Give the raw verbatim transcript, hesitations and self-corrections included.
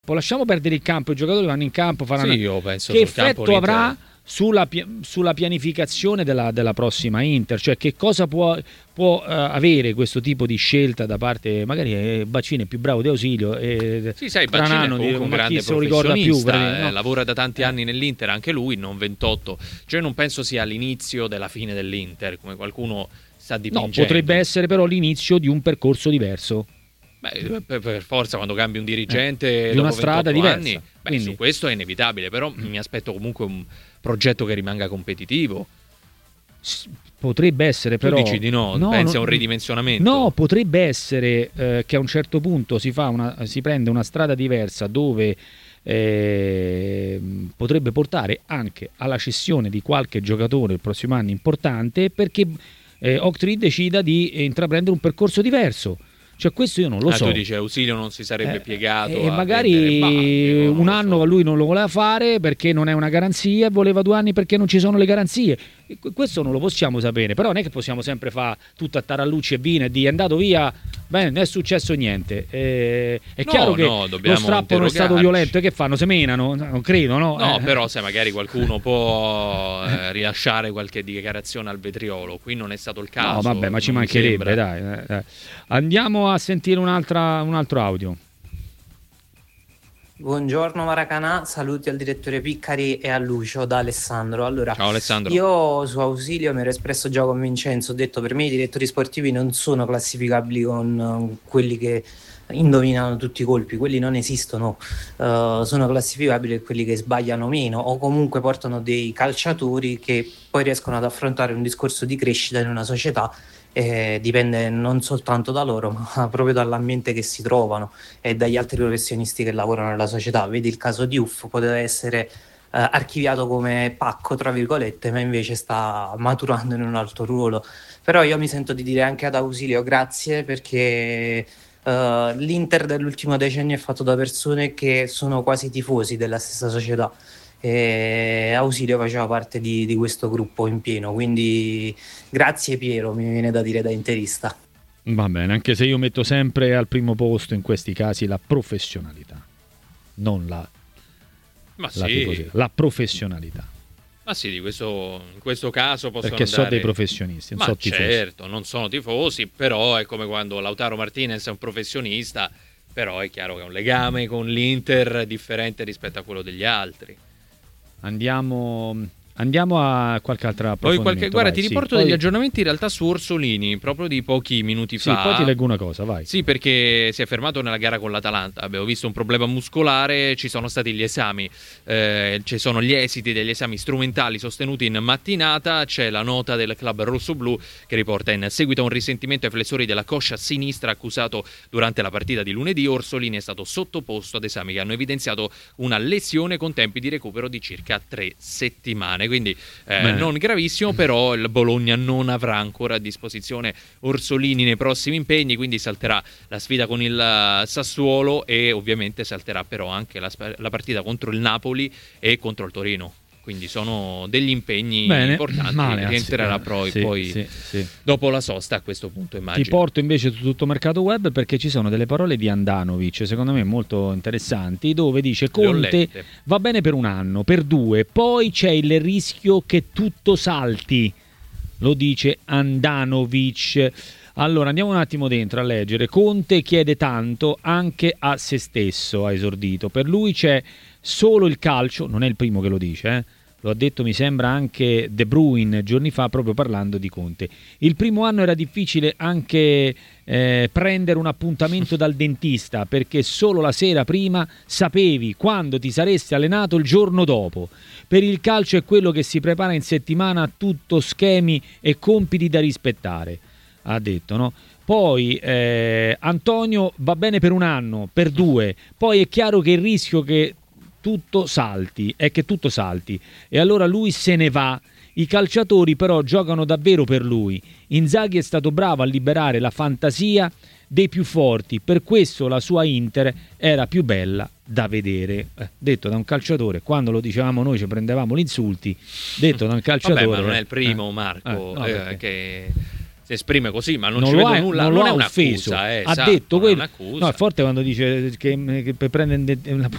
lasciamo perdere il campo, i giocatori vanno in campo, faranno... Sì, io penso che sul effetto campo avrà l'Inter... sulla, sulla pianificazione della, della prossima Inter, cioè che cosa può, può uh, avere questo tipo di scelta da parte, magari eh, Baccini è più bravo di Ausilio e sì, sai, Baccini è comunque un grande professionista, più, eh, no? Lavora da tanti anni nell'Inter, anche lui, non ventotto, cioè non penso sia l'inizio della fine dell'Inter, come qualcuno sta dipingendo. No, potrebbe essere però l'inizio di un percorso diverso. Beh, per forza quando cambi un dirigente eh, di una strada diversa anni, beh, quindi... su questo è inevitabile, però mi aspetto comunque un progetto che rimanga competitivo. Potrebbe essere, però tu dici di no, no pensi no, a un ridimensionamento? No, potrebbe essere eh, che a un certo punto si fa una, si prende una strada diversa dove eh, potrebbe portare anche alla cessione di qualche giocatore il prossimo anno importante, perché eh, Octree decida di intraprendere un percorso diverso. Cioè questo io non lo ah, so. Tu dici Ausilio non si sarebbe eh, piegato e a magari Bacche, un anno so. Lui non lo voleva fare perché non è una garanzia, voleva due anni perché non ci sono le garanzie. Questo non lo possiamo sapere, però non è che possiamo sempre fare tutto a tarallucci e vino e di è andato via, beh, non è successo niente. Eh, è no, chiaro che no, lo strappo non è stato violento, e che fanno? Se menano? Non credo, no? No, eh. però se magari qualcuno può eh, rilasciare qualche dichiarazione al vetriolo, qui non è stato il caso. No, vabbè, ma ci mancherebbe, dai. Eh, eh. Andiamo a sentire un'altra, un altro audio. Buongiorno Maracanà, saluti al direttore Piccari e a Lucio da Alessandro. Allora, ciao Alessandro. Io su Ausilio mi ero espresso già con Vincenzo, ho detto per me i direttori sportivi non sono classificabili con uh, quelli che indovinano tutti i colpi, quelli non esistono, uh, sono classificabili quelli che sbagliano meno o comunque portano dei calciatori che poi riescono ad affrontare un discorso di crescita in una società. Eh, dipende non soltanto da loro, ma proprio dall'ambiente che si trovano e dagli altri professionisti che lavorano nella società. Vedi il caso di Uff, poteva essere eh, archiviato come pacco tra virgolette, ma invece sta maturando in un altro ruolo. Però io mi sento di dire anche ad Ausilio grazie, perché uh, l'Inter dell'ultimo decennio è fatto da persone che sono quasi tifosi della stessa società. E Ausilio faceva parte di, di questo gruppo in pieno, quindi grazie Piero, mi viene da dire da interista. Va bene, anche se io metto sempre al primo posto in questi casi la professionalità, non la, Ma la, sì. tifosia, la professionalità. Ma sì, di questo, in questo caso possono perché andare... so dei professionisti, non ma so tifosi. Certo, non sono tifosi, però è come quando Lautaro Martinez è un professionista, però è chiaro che ha un legame con l'Inter differente rispetto a quello degli altri. Andiamo, andiamo a qualche altra approfondimento. Poi qualche, guarda, vai, ti riporto sì, degli poi... aggiornamenti in realtà su Orsolini, proprio di pochi minuti sì, fa. Sì, poi ti leggo una cosa, vai. Sì, perché si è fermato nella gara con l'Atalanta. Abbiamo visto un problema muscolare, ci sono stati gli esami, eh, ci sono gli esiti degli esami strumentali sostenuti in mattinata. C'è la nota del club rossoblu che riporta in seguito a un risentimento ai flessori della coscia sinistra accusato durante la partita di lunedì. Orsolini è stato sottoposto ad esami che hanno evidenziato una lesione con tempi di recupero di circa tre settimane. Quindi eh, non gravissimo, però il Bologna non avrà ancora a disposizione Orsolini nei prossimi impegni, quindi salterà la sfida con il Sassuolo e ovviamente salterà però anche la, la partita contro il Napoli e contro il Torino. Quindi sono degli impegni Bene, importanti. male, rientrerà anzi, poi, sì, poi sì, sì. dopo la sosta a questo punto, immagino. Ti porto invece su tutto mercato web perché ci sono delle parole di Andanovic secondo me molto interessanti, dove dice Conte va bene per un anno, per due, poi c'è il rischio che tutto salti, lo dice Andanovic. Allora andiamo un attimo dentro a leggere. Conte chiede tanto anche a se stesso, ha esordito. Per lui c'è solo il calcio, non è il primo che lo dice, eh? Lo ha detto mi sembra anche De Bruyne giorni fa proprio parlando di Conte. Il primo anno era difficile anche eh, prendere un appuntamento dal dentista perché solo la sera prima sapevi quando ti saresti allenato il giorno dopo. Per il calcio è quello che si prepara in settimana, tutto schemi e compiti da rispettare, ha detto, no? Poi eh, Antonio va bene per un anno, per due, poi è chiaro che il rischio che tutto salti è che tutto salti e allora lui se ne va. I calciatori però giocano davvero per lui. Inzaghi è stato bravo a liberare la fantasia dei più forti, per questo la sua Inter era più bella da vedere. Eh, detto da un calciatore, quando lo dicevamo noi ci prendevamo gli insulti, detto da un calciatore. Vabbè, ma non è il primo, Marco, eh, no, eh, che si esprime così, ma non, non ci lo vedo ha, nulla, non non lo è ha un'accusa, offeso, eh, ha esatto, detto non è quello. un'accusa. No, è forte quando dice che, che per prendere la